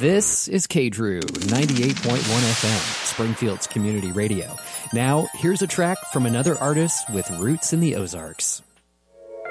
This is KDRU 98.1 FM, Springfield's community radio. Now, here's a track from another artist with roots in the Ozarks.